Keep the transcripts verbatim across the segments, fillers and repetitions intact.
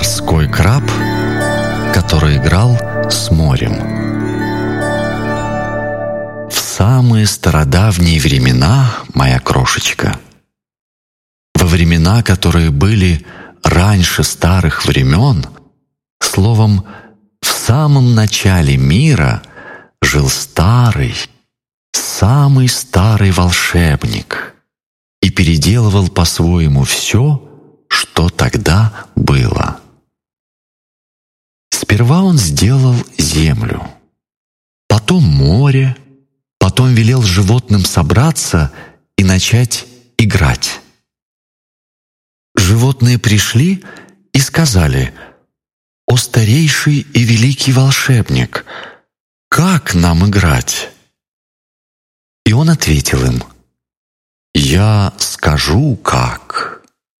Морской краб, который играл с морем. В самые стародавние времена, моя крошечка, во времена, которые были раньше старых времен, словом, в самом начале мира жил старый, самый старый волшебник и переделывал по-своему все, что тогда было. Сперва он сделал землю, потом море, потом велел животным собраться и начать играть. Животные пришли и сказали: «О старейший и великий волшебник, как нам играть?» И он ответил им: «Я скажу, как».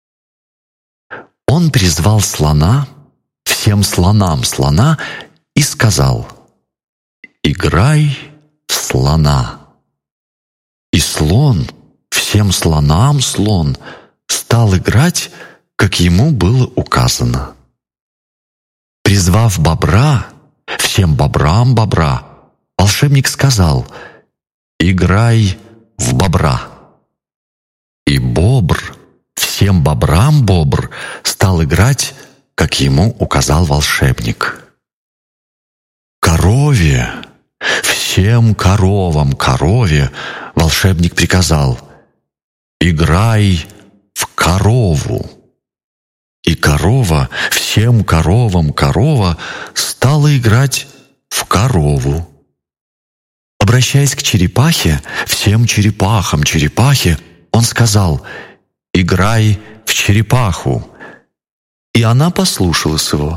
Он призвал слона, всем слонам слона, и сказал: «Играй в слона». И слон, всем слонам слон, стал играть, как ему было указано. Призвав бобра, всем бобрам бобра, волшебник сказал: «Играй в бобра». И бобр, всем бобрам бобр, стал играть, как ему указал волшебник. Корове, всем коровам корове, волшебник приказал: «Играй в корову». И корова, всем коровам корова, стала играть в корову. Обращаясь к черепахе, всем черепахам черепахе, он сказал: «Играй в черепаху». И она послушалась его.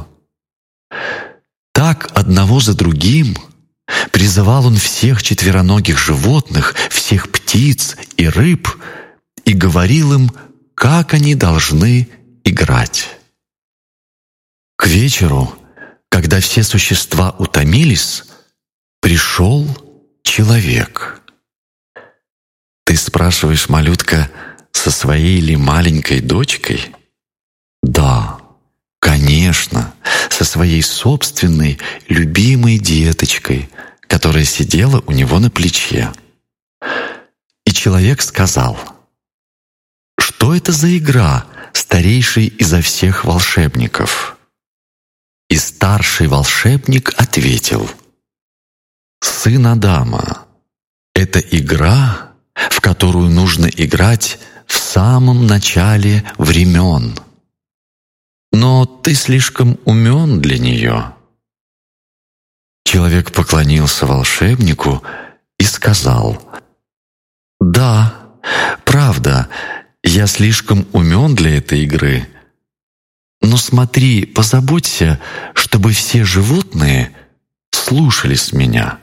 Так одного за другим призывал он всех четвероногих животных, всех птиц и рыб и говорил им, как они должны играть. К вечеру, когда все существа утомились, пришел человек. Ты спрашиваешь, малютка, со своей ли маленькой дочкой? Да, конечно, со своей собственной любимой деточкой, которая сидела у него на плече. И человек сказал: «Что это за игра, старейший изо всех волшебников?» И старший волшебник ответил: «Сын Адама, это игра, в которую нужно играть в самом начале времен. Но ты слишком умен для нее». Человек поклонился волшебнику и сказал: «Да, правда, я слишком умен для этой игры. Но смотри, позаботься, чтобы все животные слушались меня».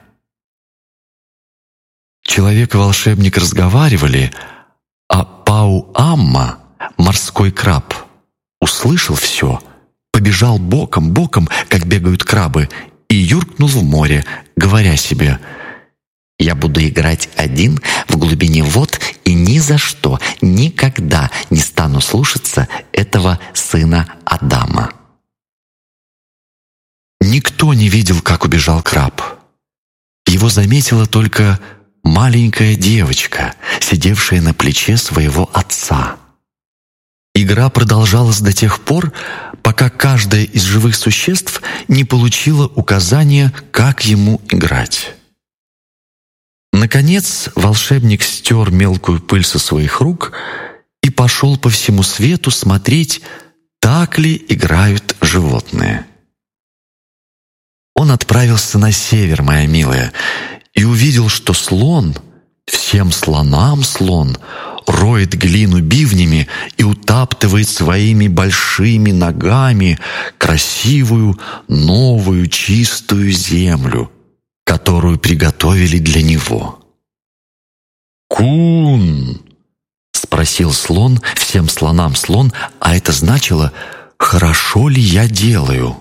Человек и волшебник разговаривали, а Пау-Амма, морской краб, услышал все, побежал боком-боком, как бегают крабы, и юркнул в море, говоря себе: «Я буду играть один в глубине вод и ни за что, никогда не стану слушаться этого сына Адама». Никто не видел, как убежал краб. Его заметила только маленькая девочка, сидевшая на плече своего отца. Игра продолжалась до тех пор, пока каждое из живых существ не получило указания, как ему играть. Наконец волшебник стер мелкую пыль со своих рук и пошел по всему свету смотреть, так ли играют животные. Он отправился на север, моя милая, и увидел, что слон, всем слонам слон, роет глину бивнями и утаптывает своими большими ногами красивую, новую, чистую землю, которую приготовили для него. «Кун!» — спросил слон, всем слонам слон, а это значило «хорошо ли я делаю?»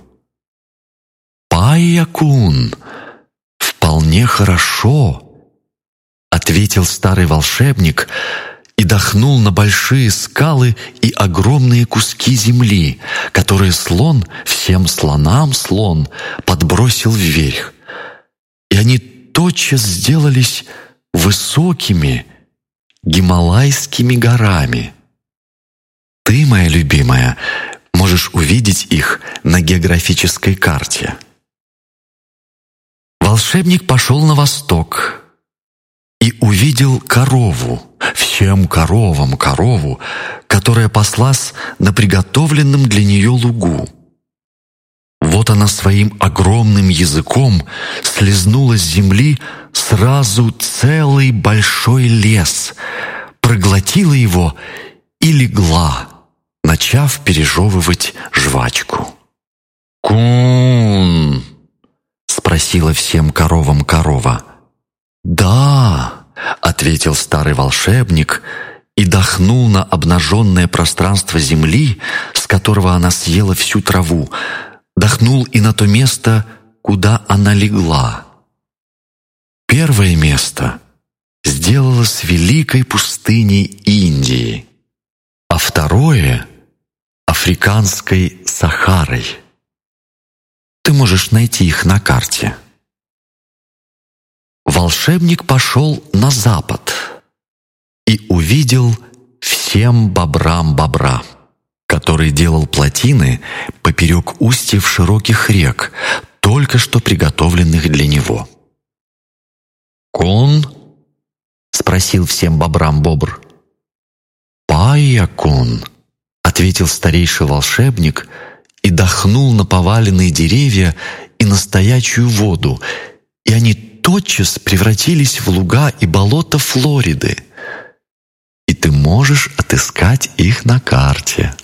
«Пайя-кун! Вполне хорошо!» — ответил старый волшебник и и дохнул на большие скалы и огромные куски земли, которые слон, всем слонам слон, подбросил вверх. И они тотчас сделались высокими гималайскими горами. Ты, моя любимая, можешь увидеть их на географической карте. Волшебник пошел на восток и увидел корову, всем коровам корову, которая паслась на приготовленном для нее лугу. Вот она своим огромным языком слезнула с земли сразу целый большой лес, проглотила его и легла, начав пережевывать жвачку. «Кун!» — спросила всем коровам корова. «Да!» — ответил старый волшебник и дохнул на обнаженное пространство земли, с которого она съела всю траву, дохнул и на то место, куда она легла. Первое место сделалось великой пустыней Индии, а второе — африканской Сахарой. Ты можешь найти их на карте. Волшебник пошел на запад и увидел всем бобрам бобра, который делал плотины поперек устьев широких рек, только что приготовленных для него. «Кун?» — спросил всем бобрам бобр. «Пая-кун», — ответил старейший волшебник и дохнул на поваленные деревья и на стоячую воду, и они тотчас превратились в луга и болота Флориды, и ты можешь отыскать их на карте.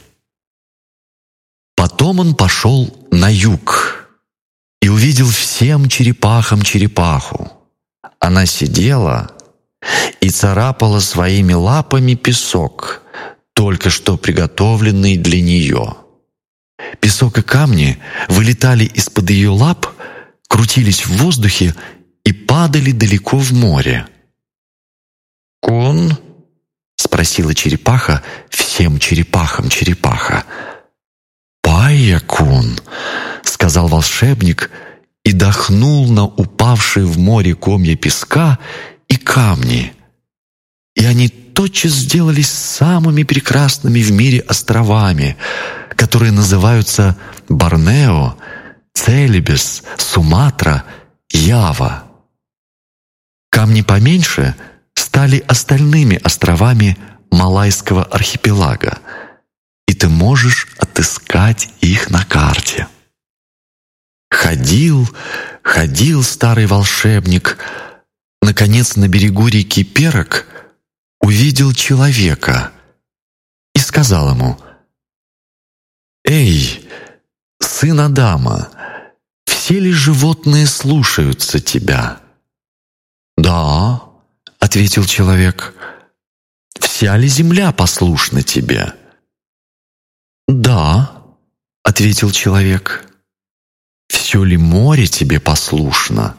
Потом он пошел на юг и увидел всем черепахам черепаху. Она сидела и царапала своими лапами песок, только что приготовленный для нее. Песок и камни вылетали из-под ее лап, крутились в воздухе и падали далеко в море. «Кун?» — спросила черепаха всем черепахам черепаха. «Пая-кун», — сказал волшебник и дохнул на упавшие в море комья песка и камни, и они тотчас сделались самыми прекрасными в мире островами, которые называются Борнео, Целебес, Суматра, Ява. Камни поменьше стали остальными островами Малайского архипелага, и ты можешь отыскать их на карте. Ходил, ходил старый волшебник, наконец на берегу реки Перок увидел человека и сказал ему: «Эй, сын Адама, все ли животные слушаются тебя?» «Да», — ответил человек. «Вся ли земля послушна тебе?» «Да», — ответил человек. «Все ли море тебе послушно?»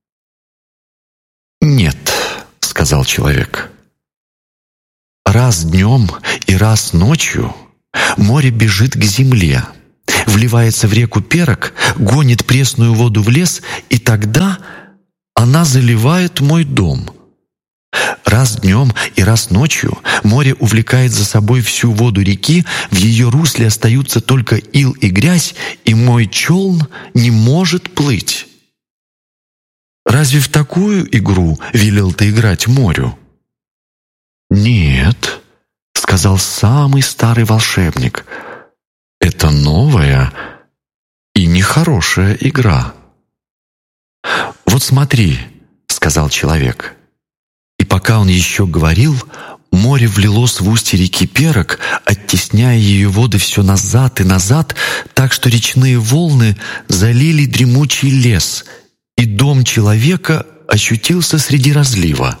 «Нет», — сказал человек. «Раз днем и раз ночью море бежит к земле, вливается в реку Перок, гонит пресную воду в лес, и тогда она заливает мой дом. Раз днем и раз ночью море увлекает за собой всю воду реки, в ее русле остаются только ил и грязь, и мой челн не может плыть. Разве в такую игру велел ты играть морю?» «Нет», — сказал самый старый волшебник, — «это новая и нехорошая игра». «Вот смотри», — сказал человек. И пока он еще говорил, море влилось в устье реки Перок, оттесняя ее воды все назад и назад, так что речные волны залили дремучий лес, и дом человека ощутился среди разлива.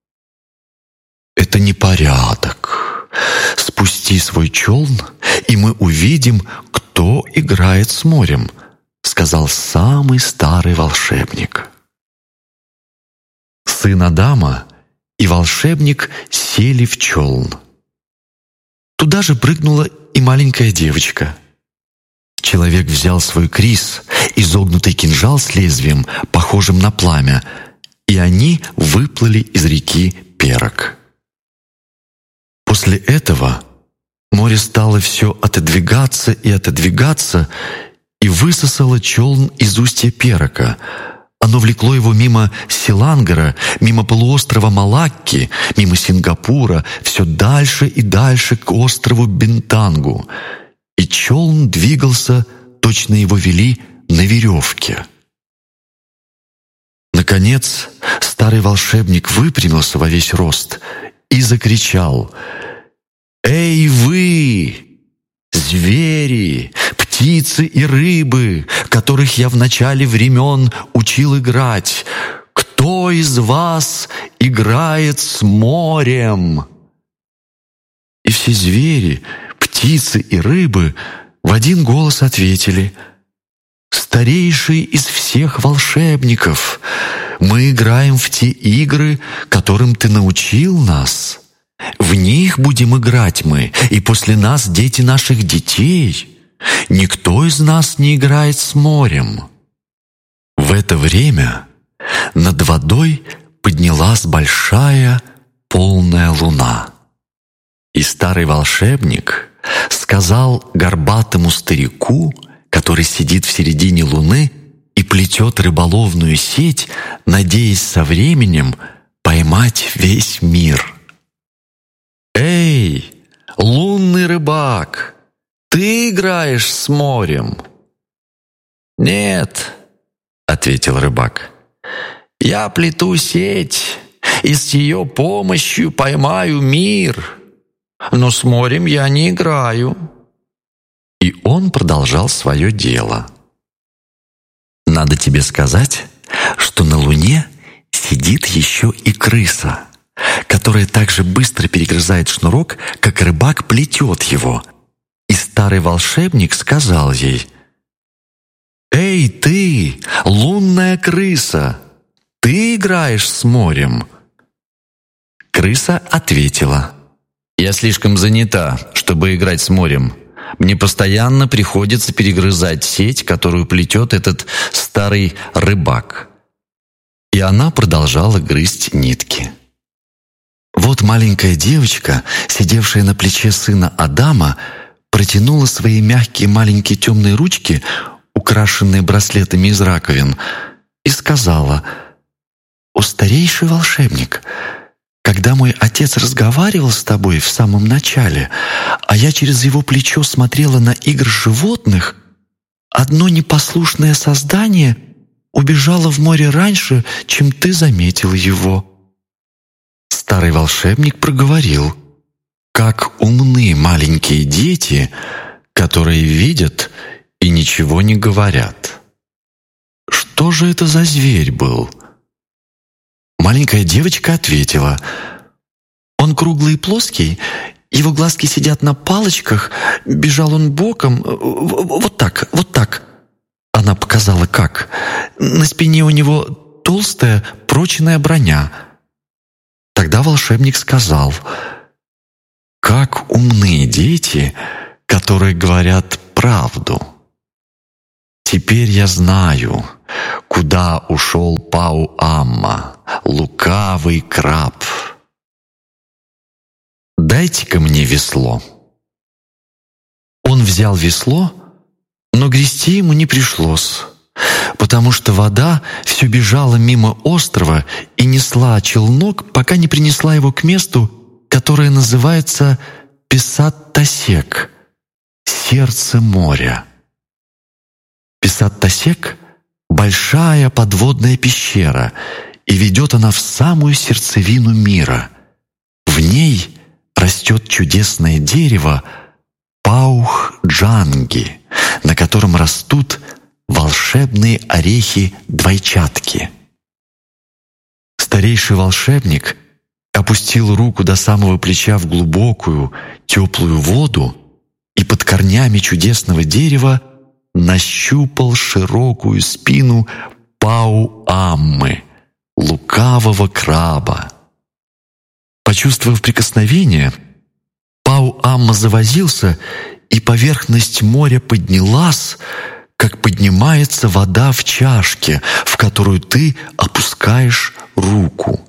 «Это непорядок. Спусти свой челн, и мы увидим, кто играет с морем», — сказал самый старый волшебник. Сын Адама и волшебник сели в челн. Туда же прыгнула и маленькая девочка. Человек взял свой крис, изогнутый кинжал с лезвием, похожим на пламя, и они выплыли из реки Перок. После этого море стало все отодвигаться и отодвигаться, и высосало челн из устья Перока. Оно влекло его мимо Селангара, мимо полуострова Малакки, мимо Сингапура, все дальше и дальше к острову Бинтангу. И челн двигался, точно его вели на веревке. Наконец, старый волшебник выпрямился во весь рост и закричал: «Эй вы, звери, птицы и рыбы, которых я в начале времен учил играть! Кто из вас играет с морем?» И все звери, птицы и рыбы в один голос ответили: «Старейший из всех волшебников, мы играем в те игры, которым ты научил нас. В них будем играть мы, и после нас дети наших детей. Никто из нас не играет с морем». В это время над водой поднялась большая полная луна. И старый волшебник сказал горбатому старику, который сидит в середине луны и плетет рыболовную сеть, надеясь со временем поймать весь мир: «Эй, лунный рыбак, ты играешь с морем?» «Нет», — ответил рыбак, — «я плету сеть, и с ее помощью поймаю мир, но с морем я не играю». И он продолжал свое дело. Надо тебе сказать, что на Луне сидит еще и крыса, которая так же быстро перегрызает шнурок, как рыбак плетет его. И старый волшебник сказал ей: «Эй ты, лунная крыса, ты играешь с морем?» Крыса ответила: «Я слишком занята, чтобы играть с морем. Мне постоянно приходится перегрызать сеть, которую плетет этот старый рыбак». И она продолжала грызть нитки. Вот маленькая девочка, сидевшая на плече сына Адама, протянула свои мягкие маленькие темные ручки, украшенные браслетами из раковин, и сказала: «О, старейший волшебник, когда мой отец разговаривал с тобой в самом начале, а я через его плечо смотрела на игры животных, одно непослушное создание убежало в море раньше, чем ты заметил его». Старый волшебник проговорил: «Как умны маленькие дети, которые видят и ничего не говорят. Что же это за зверь был?» Маленькая девочка ответила: «Он круглый и плоский, его глазки сидят на палочках, бежал он боком, вот так, вот так». Она показала, как. На спине у него толстая, прочная броня. Тогда волшебник сказал: «Как умны дети, которые говорят правду. Теперь я знаю, куда ушел Пау-Амма, лукавый краб. Дайте-ка мне весло». Он взял весло, но грести ему не пришлось, потому что вода все бежала мимо острова и несла челнок, пока не принесла его к месту, которое называется Писат-Тасек — сердце моря. Писат-Тасек — большая подводная пещера, и ведет она в самую сердцевину мира. В ней растет чудесное дерево Паух-Джанги, на котором растут волшебные орехи-двойчатки. Старейший волшебник опустил руку до самого плеча в глубокую, теплую воду и под корнями чудесного дерева нащупал широкую спину Пау-Аммы, лукавого краба. Почувствовав прикосновение, Пау-Амма завозился, и поверхность моря поднялась, как поднимается вода в чашке, в которую ты опускаешь руку.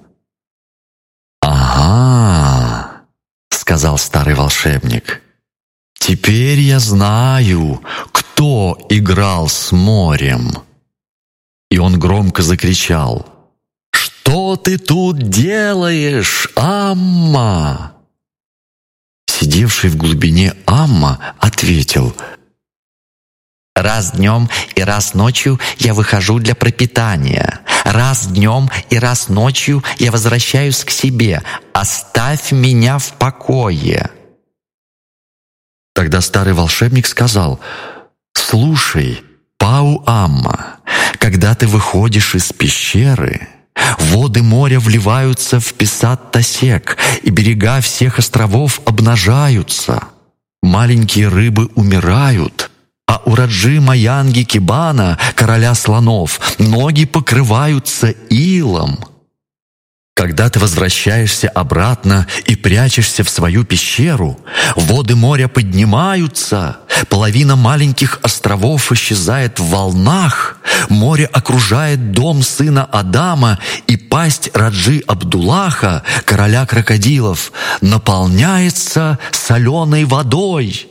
«Ага», — сказал старый волшебник, — «теперь я знаю, кто играл с морем». И он громко закричал: «Что ты тут делаешь, Амма?» Сидевший в глубине Амма ответил: «Раз днем и раз ночью я выхожу для пропитания. Раз днем и раз ночью я возвращаюсь к себе. Оставь меня в покое». Тогда старый волшебник сказал: «Слушай, Пау-Амма, когда ты выходишь из пещеры, воды моря вливаются в Писат-Тасек, и берега всех островов обнажаются. Маленькие рыбы умирают, а у Раджи Маянги Кибана, короля слонов, ноги покрываются илом. Когда ты возвращаешься обратно и прячешься в свою пещеру, воды моря поднимаются, половина маленьких островов исчезает в волнах, море окружает дом сына Адама, и пасть Раджи Абдуллаха, короля крокодилов, наполняется соленой водой».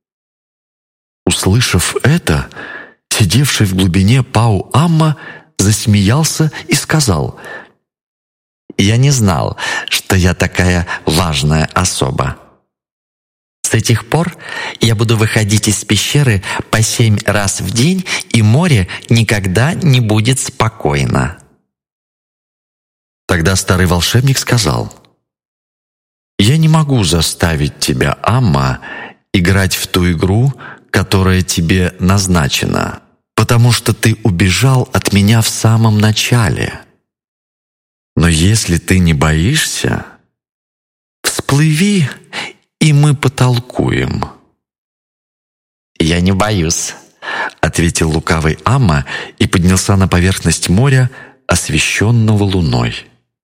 Услышав это, сидевший в глубине Пау-Амма засмеялся и сказал: «Я не знал, что я такая важная особа. С этих пор я буду выходить из пещеры по семь раз в день, и море никогда не будет спокойно». Тогда старый волшебник сказал: «Я не могу заставить тебя, Амма, играть в ту игру, которая тебе назначена, потому что ты убежал от меня в самом начале. Но если ты не боишься, всплыви, и мы потолкуем». «Я не боюсь», — ответил лукавый Амма и поднялся на поверхность моря, освещенного луной.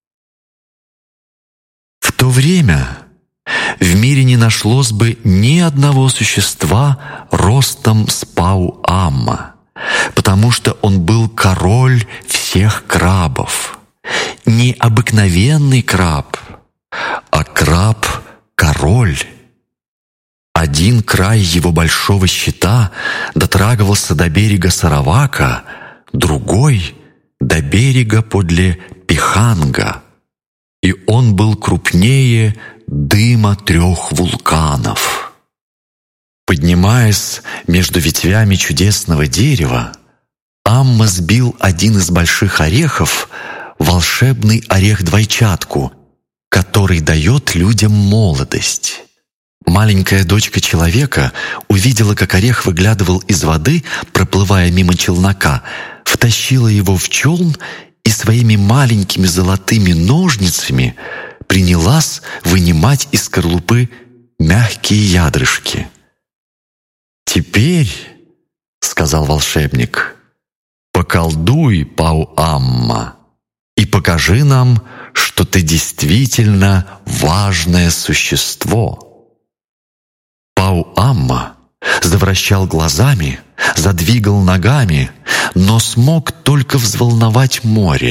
В то время в мире не нашлось бы ни одного существа ростом с Пау-Амма, потому что он был король всех крабов. Не обыкновенный краб, а краб-король. Один край его большого щита дотрагивался до берега Саравака, другой — до берега подле Пиханга, и он был крупнее дыма трех вулканов. Поднимаясь между ветвями чудесного дерева, Амма сбил один из больших орехов, волшебный орех-двойчатку, который дает людям молодость. Маленькая дочка человека увидела, как орех выглядывал из воды, проплывая мимо челнока, втащила его в челн и своими маленькими золотыми ножницами принялась вынимать из скорлупы мягкие ядрышки. «Теперь, — сказал волшебник, — поколдуй, Пау-Амма, и покажи нам, что ты действительно важное существо». Пау-Амма завращал глазами, задвигал ногами, но смог только взволновать море.